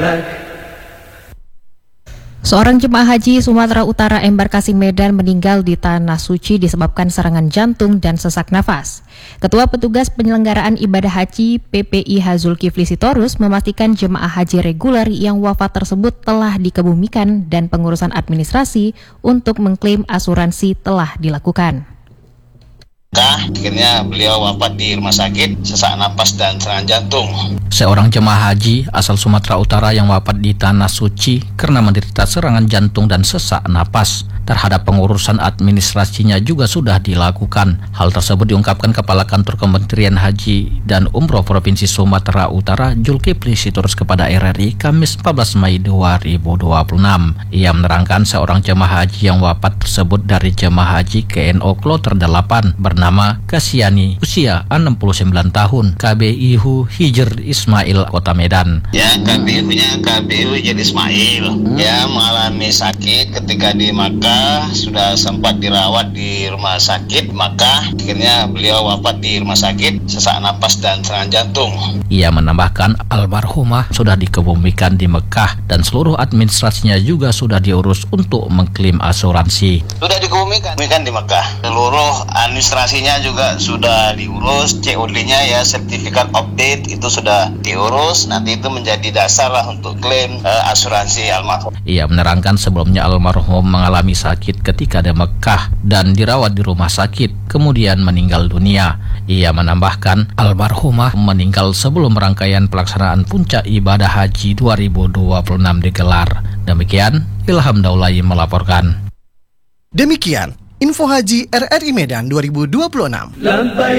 Seorang jemaah haji Sumatera Utara embarkasi Medan meninggal di Tanah Suci disebabkan serangan jantung dan sesak nafas. Ketua Petugas Penyelenggaraan Ibadah Haji PPIH Zulkifli Sitorus memastikan jemaah haji reguler yang wafat tersebut telah dikebumikan dan pengurusan administrasi untuk mengklaim asuransi telah dilakukan. Akhirnya beliau wafat di rumah sakit, sesak napas dan serangan jantung. Seorang jemaah haji asal Sumatera Utara yang wafat di Tanah Suci karena menderita serangan jantung dan sesak napas. Terhadap pengurusan administrasinya juga sudah dilakukan. Hal tersebut diungkapkan Kepala Kantor Kementerian Haji dan Umroh Provinsi Sumatera Utara Zulkifli Sitorus kepada RRI Kamis 14 Mei 2026. Ia menerangkan seorang jemaah haji yang wafat tersebut dari jemaah haji KNO Kloter 8 bernama Kasyani, usia 69 tahun, KBIHU Hijr Ismail, Kota Medan. Ya, KBIHU-nya KBIHU Hijr Ismail. Ya, mengalami sakit ketika di Makkah, sudah sempat dirawat di rumah sakit, maka akhirnya beliau wafat di rumah sakit, sesak napas dan serangan jantung. Ia menambahkan almarhumah sudah dikebumikan di Mekah dan seluruh administrasinya juga sudah diurus untuk mengklaim asuransi. Sudah dikebumikan di Mekah. Seluruh administrasinya juga sudah diurus, COD-nya ya, sertifikat update itu sudah diurus. Nanti itu menjadi dasar lah untuk klaim asuransi almarhum. Ia menerangkan sebelumnya almarhum mengalami sakit ketika di Mekah dan dirawat di rumah sakit, kemudian meninggal dunia. Ia menambahkan almarhumah meninggal sebelum rangkaian pelaksanaan puncak ibadah haji 2026 digelar. Demikian Ilham Daulay melaporkan. Demikian info haji RRI Medan 2026.